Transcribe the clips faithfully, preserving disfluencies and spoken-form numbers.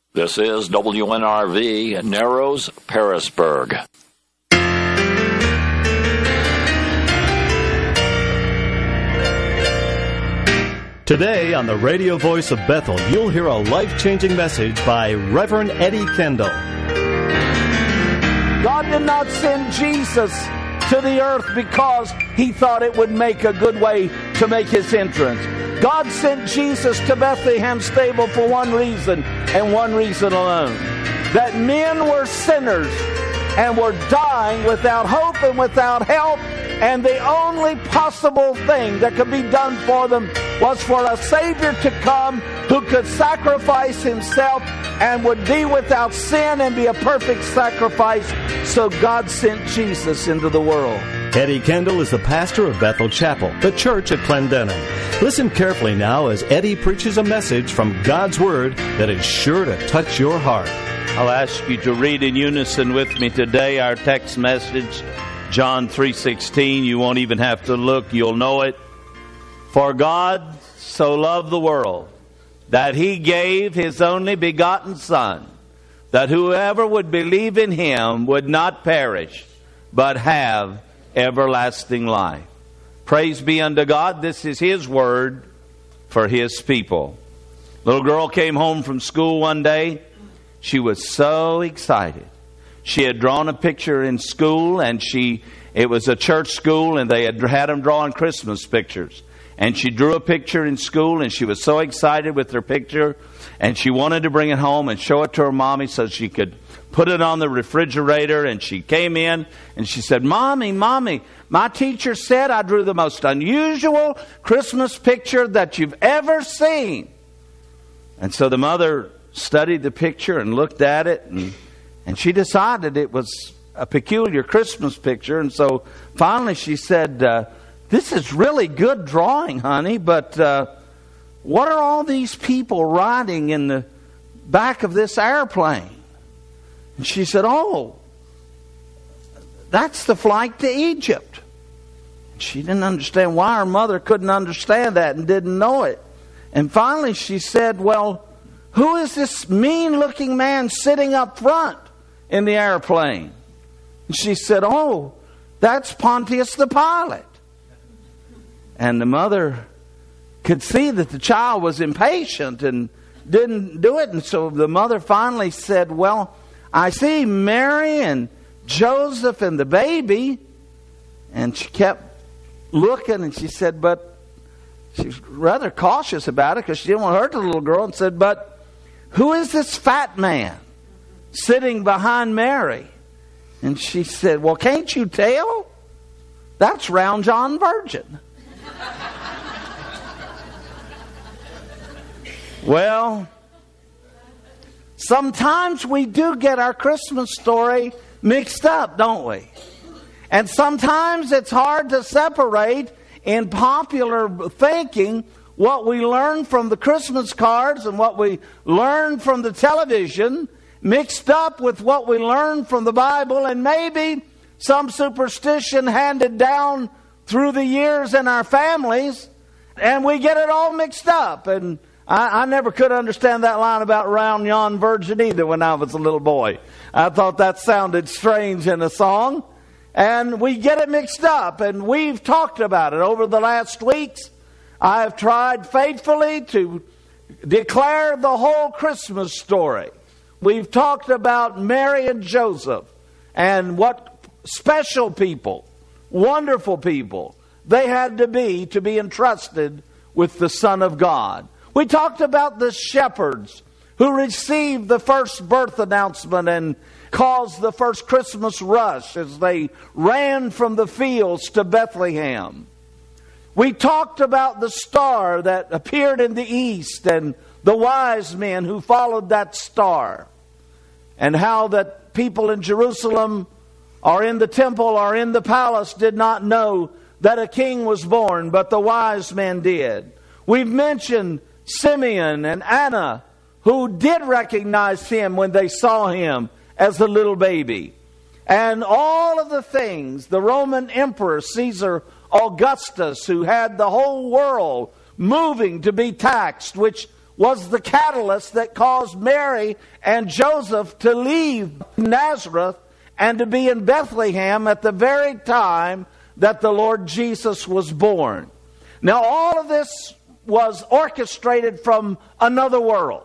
This is W N R V, Narrows, Pearisburg. Today on the radio voice of Bethel, you'll hear a life-changing message by Reverend Eddie Kendall. God did not send Jesus to the earth because he thought it would make a good way to make his entrance. God sent Jesus to Bethlehem stable for one reason, and one reason alone. That men were sinners and were dying without hope and without help, and the only possible thing that could be done for them was for a Savior to come who could sacrifice himself and would be without sin and be a perfect sacrifice. So God sent Jesus into the world. Eddie Kendall is the pastor of Bethel Chapel, the church at Clendenin. Listen carefully now as Eddie preaches a message from God's Word that is sure to touch your heart. I'll ask you to read in unison with me today our text message, John three sixteen. You won't even have to look, you'll know it. For God so loved the world that he gave his only begotten Son, that whoever would believe in him would not perish, but have everlasting life. Praise be unto God. This is his word for his people. Little girl came home from school one day. She was so excited. She had drawn a picture in school, and she it was a church school, and they had had them drawing Christmas pictures. And she drew a picture in school, and she was so excited with her picture, and she wanted to bring it home and show it to her mommy so she could put it on the refrigerator. And she came in and she said, Mommy, Mommy, my teacher said I drew the most unusual Christmas picture that you've ever seen. And so the mother studied the picture and looked at it, and, and she decided it was a peculiar Christmas picture. And so finally she said, uh, this is really good drawing, honey, but uh, what are all these people riding in the back of this airplane? And she said, oh, that's the flight to Egypt. She didn't understand why her mother couldn't understand that and didn't know it. And finally she said, well, who is this mean-looking man sitting up front in the airplane? And she said, oh, that's Pontius the Pilate. And the mother could see that the child was impatient and didn't do it. And so the mother finally said, well, I see Mary and Joseph and the baby. And she kept looking, and she said, but she was rather cautious about it because she didn't want to hurt the little girl, and said, but who is this fat man sitting behind Mary? And she said, well, can't you tell? That's Round John Virgin. Well, sometimes we do get our Christmas story mixed up, don't we? And sometimes it's hard to separate in popular thinking what we learn from the Christmas cards and what we learn from the television mixed up with what we learn from the Bible, and maybe some superstition handed down through the years in our families, and we get it all mixed up. And I, I never could understand that line about Round Yon Virgin either when I was a little boy. I thought that sounded strange in a song. And we get it mixed up, and we've talked about it over the last weeks. I have tried faithfully to declare the whole Christmas story. We've talked about Mary and Joseph and what special people, wonderful people, they had to be to be entrusted with the Son of God. We talked about the shepherds who received the first birth announcement and caused the first Christmas rush as they ran from the fields to Bethlehem. We talked about the star that appeared in the east and the wise men who followed that star, and how that people in Jerusalem or in the temple or in the palace did not know that a king was born, but the wise men did. We've mentioned Simeon and Anna, who did recognize him when they saw him as a little baby. And all of the things, the Roman Emperor Caesar Augustus, who had the whole world moving to be taxed, which was the catalyst that caused Mary and Joseph to leave Nazareth and to be in Bethlehem at the very time that the Lord Jesus was born. Now, all of this was orchestrated from another world,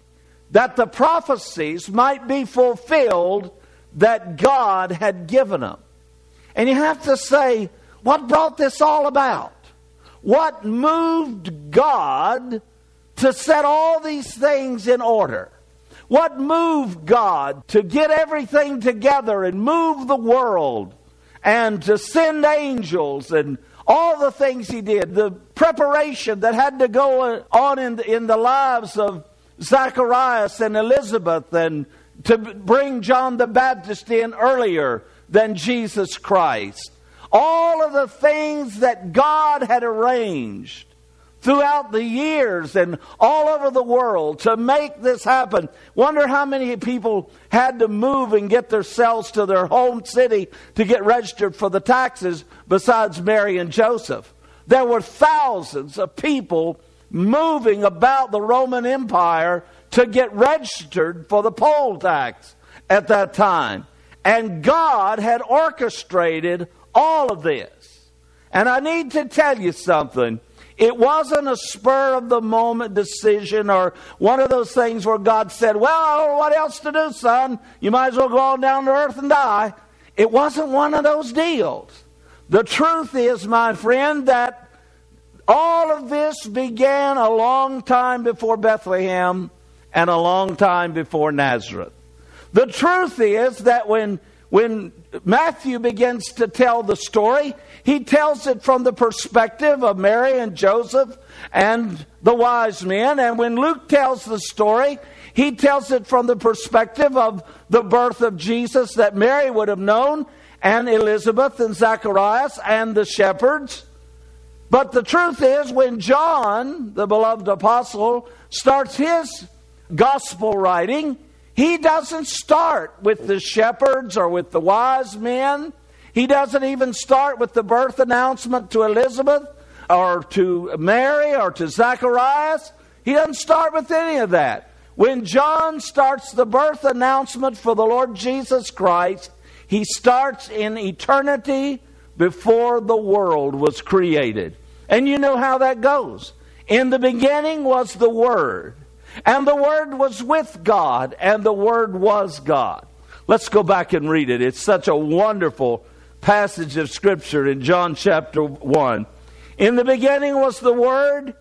that the prophecies might be fulfilled that God had given them. And you have to say, what brought this all about? What moved God to set all these things in order? What moved God to get everything together and move the world and to send angels and all the things he did? The preparation that had to go on in the, in the lives of Zacharias and Elizabeth, and to bring John the Baptist in earlier than Jesus Christ. All of the things that God had arranged throughout the years and all over the world to make this happen. Wonder how many people had to move and get themselves to their home city to get registered for the taxes besides Mary and Joseph. There were thousands of people moving about the Roman Empire to get registered for the poll tax at that time. And God had orchestrated all of this. And I need to tell you something. It wasn't a spur of the moment decision or one of those things where God said, well, I don't know what else to do, son. You might as well go on down to earth and die. It wasn't one of those deals. The truth is, my friend, that all of this began a long time before Bethlehem and a long time before Nazareth. The truth is that when When Matthew begins to tell the story, he tells it from the perspective of Mary and Joseph and the wise men. And when Luke tells the story, he tells it from the perspective of the birth of Jesus that Mary would have known, and Elizabeth and Zacharias and the shepherds. But the truth is, when John, the beloved apostle, starts his gospel writing, he doesn't start with the shepherds or with the wise men. He doesn't even start with the birth announcement to Elizabeth or to Mary or to Zacharias. He doesn't start with any of that. When John starts the birth announcement for the Lord Jesus Christ, he starts in eternity before the world was created. And you know how that goes. In the beginning was the Word. And the Word was with God, and the Word was God. Let's go back and read it. It's such a wonderful passage of Scripture in John chapter one. In the beginning was the Word,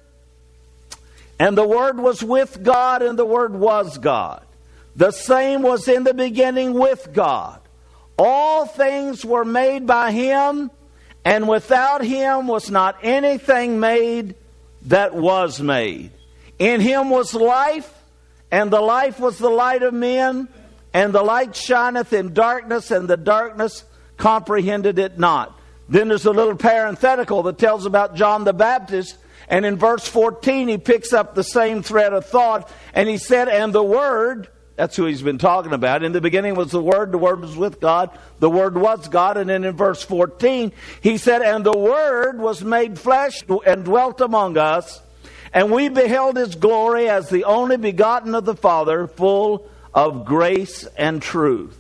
and the Word was with God, and the Word was God. The same was in the beginning with God. All things were made by Him, and without Him was not anything made that was made. In Him was life, and the life was the light of men, and the light shineth in darkness, and the darkness comprehended it not. Then there's a little parenthetical that tells about John the Baptist, and in verse fourteen he picks up the same thread of thought, and he said, and the Word, that's who he's been talking about. In the beginning was the Word, the Word was with God, the Word was God. And then in verse fourteen he said, and the Word was made flesh and dwelt among us, and we beheld His glory as the only begotten of the Father, full of grace and truth.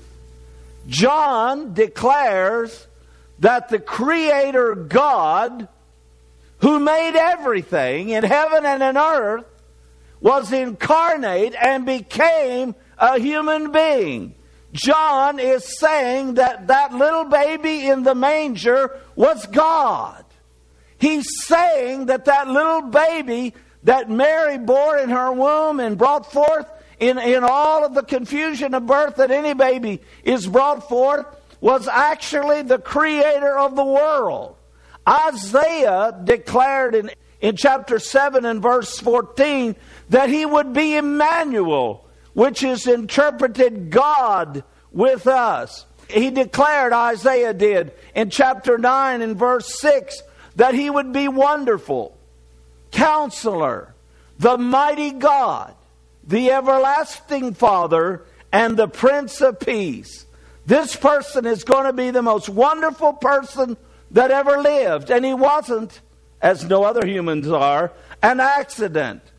John declares that the Creator God, who made everything in heaven and in earth, was incarnate and became a human being. John is saying that that little baby in the manger was God. He's saying that that little baby that Mary bore in her womb and brought forth in, in all of the confusion of birth that any baby is brought forth was actually the Creator of the world. Isaiah declared in, in chapter seven and verse fourteen that He would be Emmanuel, which is interpreted God with us. He declared, Isaiah did, in chapter nine and verse six, that He would be Wonderful, Counselor, the Mighty God, the Everlasting Father, and the Prince of Peace. This person is going to be the most wonderful person that ever lived. And He wasn't, as no other humans are, an accident.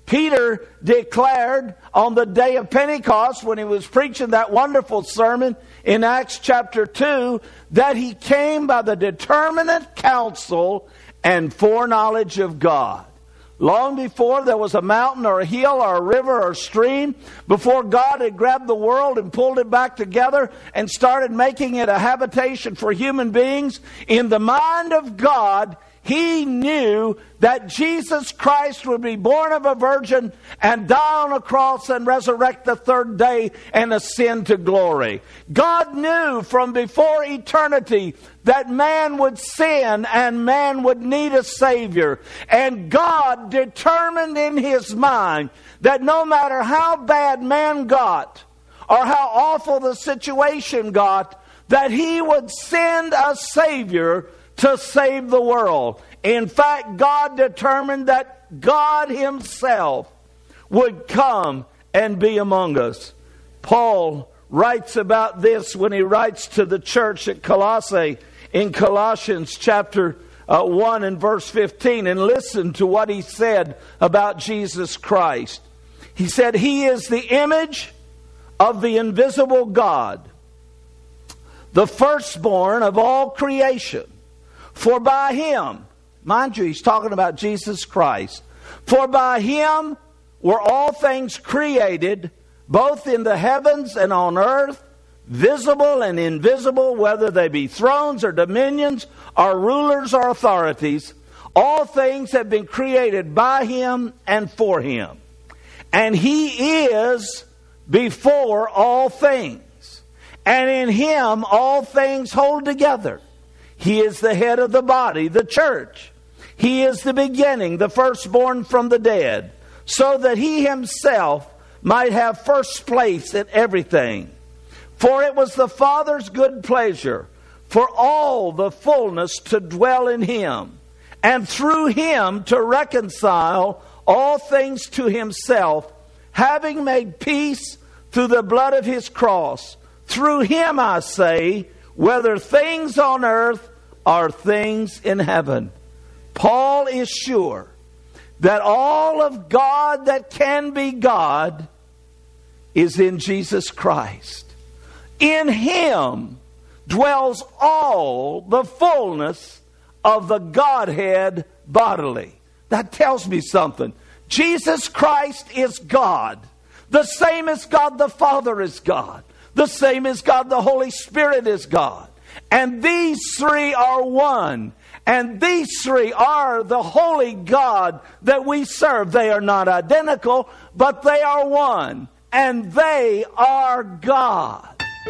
Peter declared on the day of Pentecost, when he was preaching that wonderful sermon in Acts chapter two, that he came by the determinate counsel and foreknowledge of God. Long before there was a mountain or a hill or a river or a stream, before God had grabbed the world and pulled it back together and started making it a habitation for human beings, in the mind of God, He knew that Jesus Christ would be born of a virgin and die on a cross and resurrect the third day and ascend to glory. God knew from before eternity that man would sin and man would need a Savior. And God determined in His mind that no matter how bad man got or how awful the situation got, that He would send a Savior to save the world. In fact, God determined that God Himself would come and be among us. Paul writes about this when he writes to the church at Colossae in Colossians chapter uh, one and verse fifteen. And listen to what he said about Jesus Christ. He said, He is the image of the invisible God, the firstborn of all creation. For by Him, mind you, he's talking about Jesus Christ. For by Him were all things created, both in the heavens and on earth, visible and invisible, whether they be thrones or dominions or rulers or authorities. All things have been created by Him and for Him. And He is before all things. And in Him all things hold together. He is the head of the body, the church. He is the beginning, the firstborn from the dead, so that He Himself might have first place in everything. For it was the Father's good pleasure for all the fullness to dwell in Him, and through Him to reconcile all things to Himself, having made peace through the blood of His cross. Through Him, I say, whether things on earth or things in heaven. Paul is sure that all of God that can be God is in Jesus Christ. In Him dwells all the fullness of the Godhead bodily. That tells me something. Jesus Christ is God. The same as God the Father is God. The same as God the Holy Spirit is God. And these three are one. And these three are the holy God that we serve. They are not identical, but they are one. And they are God.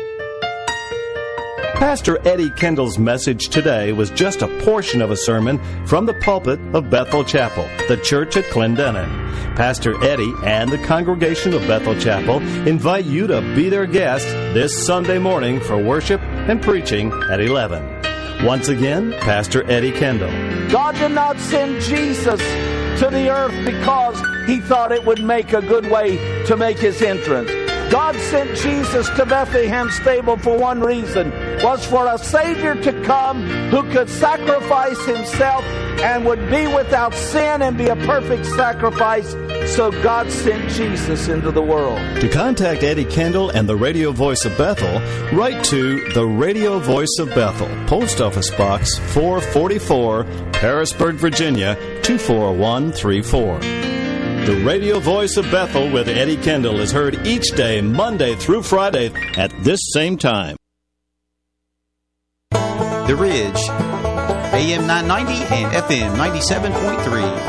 Pastor Eddie Kendall's message today was just a portion of a sermon from the pulpit of Bethel Chapel, the church at Clendenin. Pastor Eddie and the congregation of Bethel Chapel invite you to be their guest this Sunday morning for worship and preaching at eleven. Once again, Pastor Eddie Kendall. God did not send Jesus to the earth because He thought it would make a good way to make His entrance. God sent Jesus to Bethlehem stable for one reason, was for a Savior to come who could sacrifice Himself and would be without sin and be a perfect sacrifice. So God sent Jesus into the world. To contact Eddie Kendall and the Radio Voice of Bethel, write to the Radio Voice of Bethel, Post Office Box four forty-four, Harrisburg, Virginia, two four one three four. The Radio Voice of Bethel with Eddie Kendall is heard each day, Monday through Friday, at this same time. The Ridge, A M nine ninety and F M ninety-seven point three.